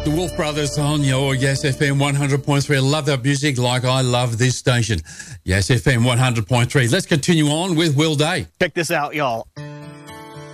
The Wolf Brothers on your Yes FM 100.3. I love that music like I love this station. Yes FM 100.3. Let's continue on with Will Day. Check this out, y'all.